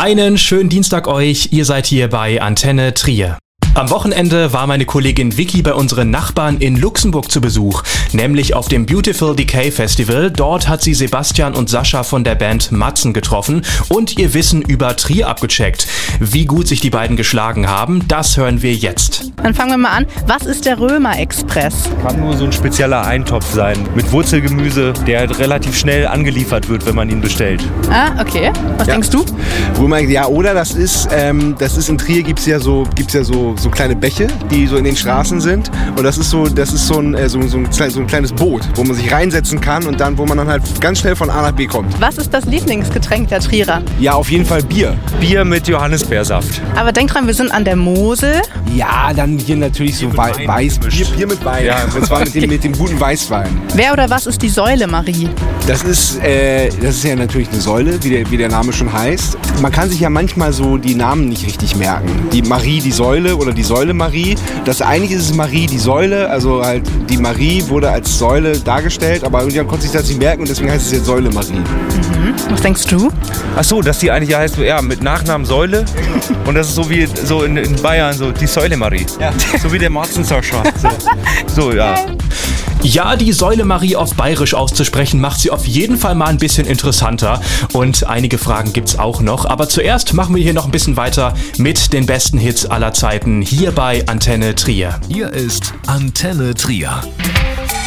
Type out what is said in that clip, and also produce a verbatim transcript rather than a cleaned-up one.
Einen schönen Dienstag euch, ihr seid hier bei Antenne Trier. Am Wochenende war meine Kollegin Vicky bei unseren Nachbarn in Luxemburg zu Besuch, nämlich auf dem Beautiful Decay Festival. Dort hat sie Sebastian und Sascha von der Band Matzen getroffen und ihr Wissen über Trier abgecheckt. Wie gut sich die beiden geschlagen haben, das hören wir jetzt. Dann fangen wir mal an. Was ist der Römer-Express? Kann nur so ein spezieller Eintopf sein mit Wurzelgemüse, der relativ schnell angeliefert wird, wenn man ihn bestellt. Ah, okay. Was Ja. denkst du? Römer, ja, oder das ist, ähm, das ist in Trier gibt's ja so, gibt's ja so, so kleine Bäche, die so in den Straßen sind. Und das ist so, das ist so ein, äh, so, so, ein, so ein kleines Boot, wo man sich reinsetzen kann und dann, wo man dann halt ganz schnell von A nach B kommt. Was ist das Lieblingsgetränk der Trierer? Ja, auf jeden Fall Bier. Bier mit Johannisbeersaft. Aber denk dran, wir sind an der Mosel. Ja, dann hier natürlich so mit Wei- Wein Weiß, gemischt. Bier, Bier mit Wein. Ja. Und zwar mit dem, mit dem guten Weißwein. Wer oder was ist die Säule, Marie? Das ist, äh, das ist ja natürlich eine Säule, wie der, wie der Name schon heißt. Man kann sich ja manchmal so die Namen nicht richtig merken. Die Marie, die Säule oder die Säule Marie. Das eigentlich ist es Marie, die Säule. Also halt die Marie wurde als Säule dargestellt, aber irgendwann konnte sich das nicht merken und deswegen heißt es jetzt Säule Marie. Mhm. Was denkst du? Ach so, dass die eigentlich heißt, ja, mit Nachnamen Säule. Und das ist so wie so in, in Bayern, so die Säule Marie. Ja. So wie der Matzen Sascha. So, so ja. Ja, die Säule Marie auf Bayerisch auszusprechen, macht sie auf jeden Fall mal ein bisschen interessanter. Und einige Fragen gibt's auch noch. Aber zuerst machen wir hier noch ein bisschen weiter mit den besten Hits aller Zeiten hier bei Antenne Trier. Hier ist Antenne Trier.